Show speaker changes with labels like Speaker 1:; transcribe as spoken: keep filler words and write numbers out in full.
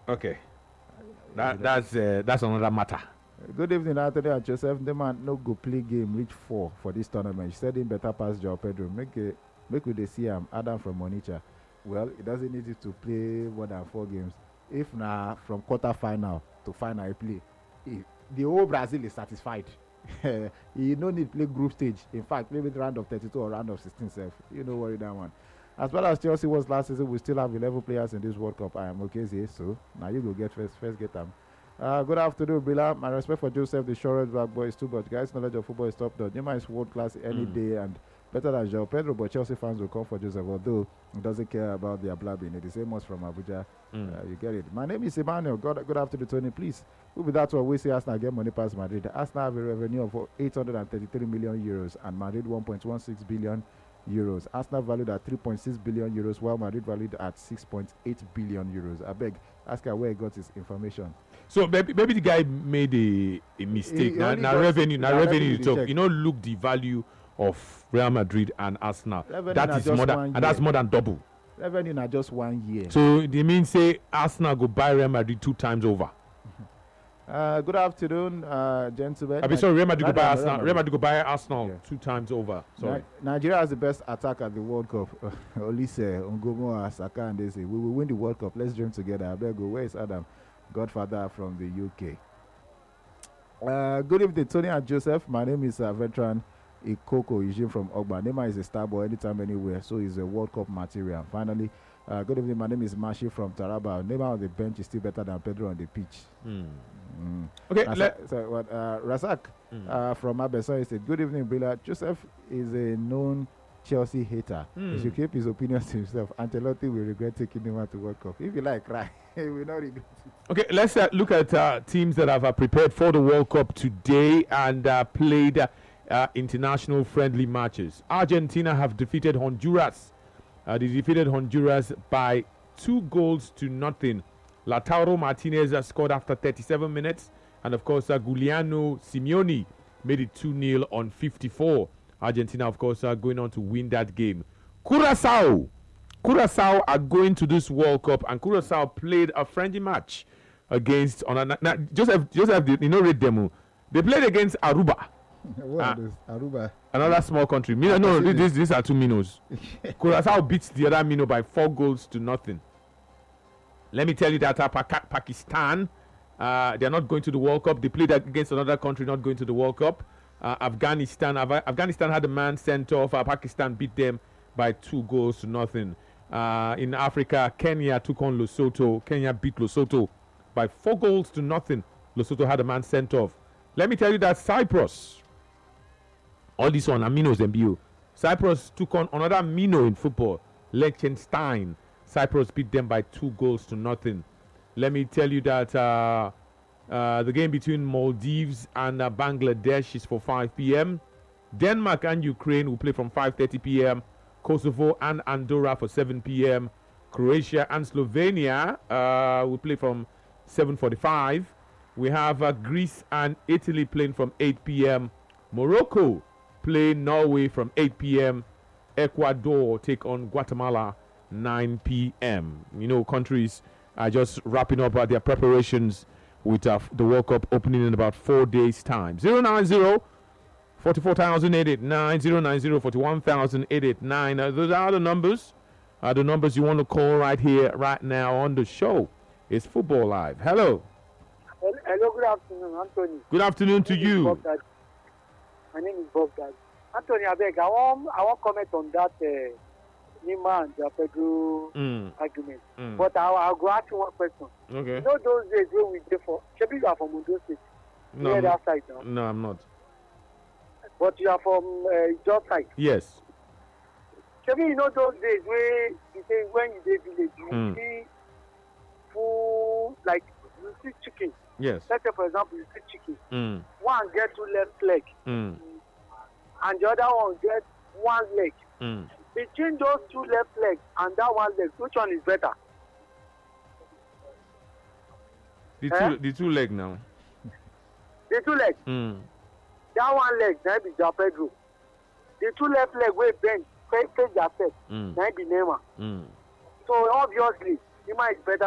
Speaker 1: Okay. That that's uh, that's another matter.
Speaker 2: Good evening, Anthony and Joseph. The man no go play game reach four for this tournament. She said him better pass Joao Pedro. Make a, make we dey see him. Adam from Monicha. Well, he doesn't need it to play more than four games. If na from quarter final to final he play, he, the whole Brazil is satisfied. He no need play group stage. In fact, maybe the round of thirty-two or round of sixteen self. You know worry that one. As well as Chelsea was last season, we still have eleven players in this World Cup. I am okay, say so. Now you go get first, first get them. Uh, good afternoon, Billa. My respect for Joseph, the shortest black boy is too much. Guys, knowledge of football is top notch. Nema is world class any mm. day and better than Joao Pedro, but Chelsea fans will come for Joseph, although he doesn't care about their blabbing. It is same as from Abuja. Mm. Uh, you get it. My name is Emmanuel. God, good afternoon, Tony. Please, who be that one? We say Arsenal get money past Madrid. Arsenal have a revenue of eight hundred thirty-three million euros and Madrid one point one six billion euros. Arsenal valued at three point six billion euros, while Madrid valued at six point eight billion euros. I beg, ask her where he got his information.
Speaker 1: So maybe, maybe the guy made a, a mistake. Now, now revenue, now revenue to talk. You know, look the value of Real Madrid and Arsenal. Revenue that is more than, and that's more than double.
Speaker 2: Revenue na just one year.
Speaker 1: So they mean say Arsenal go buy Real Madrid two times over.
Speaker 2: Uh, good afternoon, uh, gentlemen.
Speaker 1: I mean, sorry, Real Madrid go buy Arsenal. Real Madrid go buy Arsenal yeah. two times over. Sorry.
Speaker 2: Ni- Nigeria has the best attack at the World Cup. Olise, Ngomo, Saka, and they say we will win the World Cup. Let's dream together. I beg you. Where is Adam? Godfather from the U K. Uh, good evening, Tony and Joseph. My name is uh, veteran Ikoko Eugene from Ogba. Neymar is a star boy anytime, anywhere, so he's a World Cup material. Finally, uh, good evening. My name is Mashi from Taraba. Neymar on the bench is still better than Pedro on the pitch. Mm. Mm.
Speaker 1: Okay,
Speaker 2: Razak,
Speaker 1: let,
Speaker 2: so what, uh, Razak mm. uh, from Abeson said, good evening, Billa. Joseph is a known Chelsea hater. Mm. He should keep his opinions to himself. Ancelotti will regret taking him out to World Cup. If you like, cry. He will not regret it.
Speaker 1: Okay, let's uh, look at uh, teams that have uh, prepared for the World Cup today and uh, played uh, uh, international friendly matches. Argentina have defeated Honduras. Uh, they defeated Honduras by two goals to nothing. Lautaro Martinez uh, scored after thirty-seven minutes. And, of course, uh, Giuliano Simeone made it two nil on fifty-four. Argentina, of course, are going on to win that game. Curacao. Curacao are going to this World Cup, and Curacao played a friendly match against on a, now, Joseph. Joseph, you know, read demo. They played against Aruba.
Speaker 2: What uh, is Aruba?
Speaker 1: Another small country. Mino, no, no, these these are two minnows. Curacao beats the other minnow by four goals to nothing. Let me tell you that uh, pa- Pakistan, uh, they are not going to the World Cup. They played against another country not going to the World Cup. Uh, Afghanistan, Af- Afghanistan had a man sent off. Uh, Pakistan beat them by two goals to nothing. Uh, in Africa, Kenya took on Lesotho. Kenya beat Lesotho by four goals to nothing. Lesotho had a man sent off. Let me tell you that Cyprus, all this one, Aminos and Bio. Cyprus took on another Mino in football, Liechtenstein. Cyprus beat them by two goals to nothing. Let me tell you that uh, uh, the game between Maldives and uh, Bangladesh is for five p.m. Denmark and Ukraine will play from five thirty p.m. Kosovo and Andorra for seven p.m. Croatia and Slovenia uh, will play from seven forty-five. We have uh, Greece and Italy playing from eight p.m. Morocco play Norway from eight p.m. Ecuador take on Guatemala nine p.m. You know, countries are just wrapping up uh, their preparations with uh, the World Cup opening in about four days' time. zero nine zero forty-four thousand eight eight nine, zero nine zero forty-one thousand eight eight nine. Uh, those are the numbers. Uh, the numbers you want to call right here, right now on the show. It's Football Live. Hello.
Speaker 3: Hello, good afternoon, Anthony.
Speaker 1: Good afternoon to you.
Speaker 3: My name is Bob Dad. Anthony, I beg, I want, I want comment on that uh, Neymar and uh, Pedro mm. argument. Mm. But I'll, I'll go ask you one question.
Speaker 1: Okay.
Speaker 3: You know those days when we did for, Shebi, you are from Mundo State.
Speaker 1: No,
Speaker 3: You're that side now.
Speaker 1: No, I'm not.
Speaker 3: But you are from uh, your side.
Speaker 1: Yes.
Speaker 3: Shebi, you know those days where you say when you did village, you mm. see full, like, you see chicken.
Speaker 1: Yes.
Speaker 3: Let's say, for example, you see chicken.
Speaker 1: Mm.
Speaker 3: One get two left leg.
Speaker 1: Mm.
Speaker 3: And the other one get one leg.
Speaker 1: Mm.
Speaker 3: Between those two left legs and that one leg, which one is better?
Speaker 1: The
Speaker 3: eh?
Speaker 1: two, the two leg now.
Speaker 3: The two legs.
Speaker 1: Mm.
Speaker 3: That one leg, that be Joao Pedro. The two left leg wey bend, face face their step,
Speaker 1: mm.
Speaker 3: that be Neymar.
Speaker 1: Mm.
Speaker 3: So obviously, Neymar is better